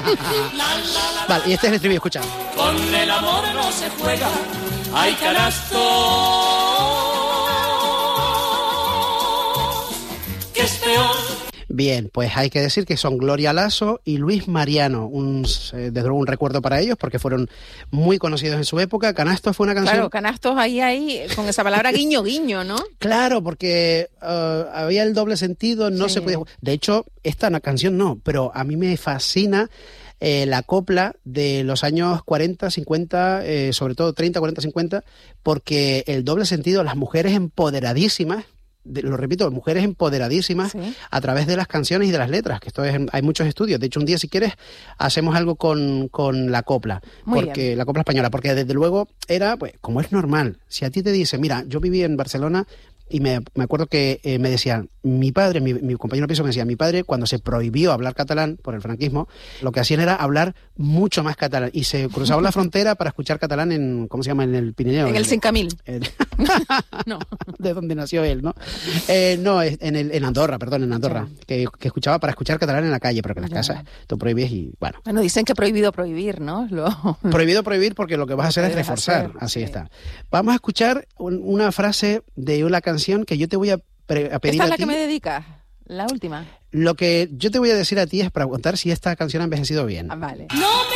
Vale, y este es el estribillo, escucha. Con el amor no se juega, hay canasto. Que es peor. Bien, pues hay que decir que son Gloria Lasso y Luis Mariano, desde luego un recuerdo para ellos porque fueron muy conocidos en su época. Canastos fue una canción... Claro, Canastos ahí, con esa palabra guiño, guiño, ¿no? Claro, porque había el doble sentido, no se podía... De hecho, esta canción no, pero a mí me fascina la copla de los años 40, 50, sobre todo 30, 40, 50, porque el doble sentido, las mujeres empoderadísimas, lo repito, mujeres empoderadísimas a través de las canciones y de las letras, que hay muchos estudios. De hecho, un día, si quieres, hacemos algo con la copla, la copla española, porque desde luego era, pues, como es normal. Si a ti te dice, mira, yo viví en Barcelona y me acuerdo que me decían, mi padre, mi compañero de piso me decía, mi padre, cuando se prohibió hablar catalán por el franquismo, lo que hacían era hablar mucho más catalán y se cruzaban la frontera para escuchar catalán en, ¿cómo se llama?, en el Pirineo. En el Sencamil. No. De donde nació él, ¿no? No, en Andorra, en Andorra, que escuchaba para escuchar catalán en la calle, pero que en las casas tú prohíbes y bueno. Bueno, dicen que prohibido prohibir, ¿no? Prohibido prohibir porque lo que vas a hacer es reforzar, así está. Vamos a escuchar una frase de una canción que yo te voy a pedir a ti. ¿Esta es la que me dedicas? La última. Lo que yo te voy a decir a ti es para contar si esta canción ha envejecido bien. Vale. No me